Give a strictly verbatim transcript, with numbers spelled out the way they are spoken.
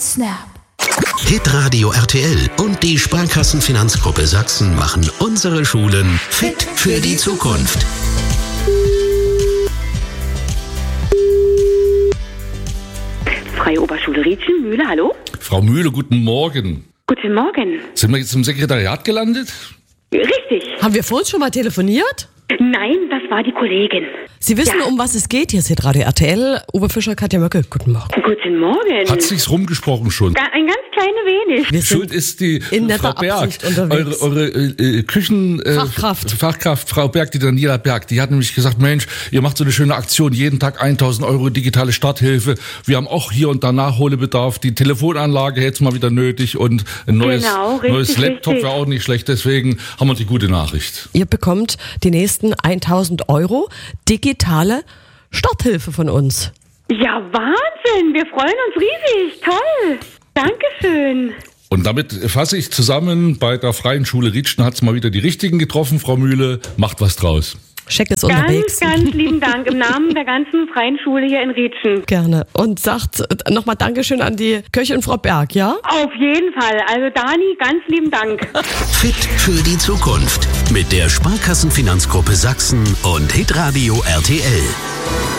Snap. Hitradio R T L und die Sparkassenfinanzgruppe Sachsen machen unsere Schulen fit für die Zukunft. Freie Oberschule Rietschen, Mühle, hallo? Frau Mühle, guten Morgen. Guten Morgen. Sind wir jetzt im Sekretariat gelandet? Richtig. Haben wir vorhin schon mal telefoniert? Nein, das war die Kollegin. Sie wissen, Ja. um was es geht. Hier ist Hitradio R T L. Oberfischer, Katja Möcke. Guten Morgen. Guten Morgen. Hat sich's rumgesprochen schon? Ga- Ein ganz kleines wenig. Wir Schuld sind ist die in netter Frau Berg, Absicht unterwegs. eure, eure äh, Küchen äh, Fachkraft. Fachkraft, Frau Berg, die Daniela Berg, die hat nämlich gesagt, Mensch, ihr macht so eine schöne Aktion, jeden Tag tausend Euro digitale Starthilfe. Wir haben auch hier und da Nachholbedarf. Die Telefonanlage hätte es mal wieder nötig und ein neues, Genau, richtig, neues Laptop richtig. wäre auch nicht schlecht. Deswegen haben wir die gute Nachricht. Ihr bekommt die nächsten tausend Euro digitale Starthilfe von uns. Ja, Wahnsinn. Wir freuen uns riesig. Toll. Dankeschön. Und damit fasse ich zusammen, bei der Freien Schule Rietschen hat es mal wieder die Richtigen getroffen, Frau Mühle. Macht was draus. Scheck ist Ganz, unterwegs. ganz lieben Dank im Namen der ganzen Freien Schule hier in Rietschen. Gerne. Und sagt nochmal Dankeschön an die Köchin Frau Berg, ja? Auf jeden Fall. Also Dani, ganz lieben Dank. Fit für die Zukunft mit der Sparkassenfinanzgruppe Sachsen und Hitradio R T L.